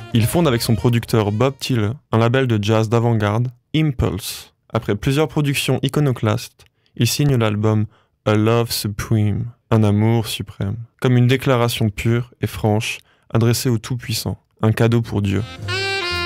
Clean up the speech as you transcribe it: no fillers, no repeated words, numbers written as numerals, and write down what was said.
Il fonde avec son producteur Bob Tyler un label de jazz d'avant-garde, Impulse. Après plusieurs productions iconoclastes, il signe l'album A Love Supreme, un amour suprême, comme une déclaration pure et franche adressée au Tout-Puissant, un cadeau pour Dieu.